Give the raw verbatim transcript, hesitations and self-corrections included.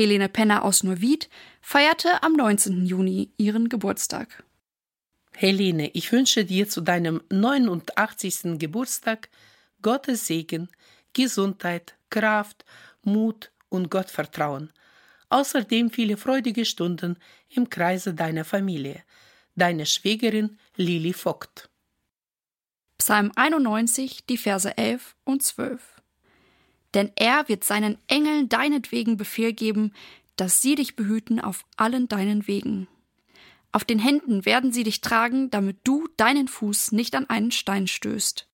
Helene Penner aus Neuwied feierte am neunzehnten Juni ihren Geburtstag. Helene, ich wünsche dir zu deinem neunundachtzigsten Geburtstag Gottes Segen, Gesundheit, Kraft, Mut und Gottvertrauen. Außerdem viele freudige Stunden im Kreise deiner Familie. Deine Schwägerin Lili Vogt. Psalm einundneunzig, die Verse elf und zwölf. Denn er wird seinen Engeln deinetwegen Befehl geben, dass sie dich behüten auf allen deinen Wegen. Auf den Händen werden sie dich tragen, damit du deinen Fuß nicht an einen Stein stößt.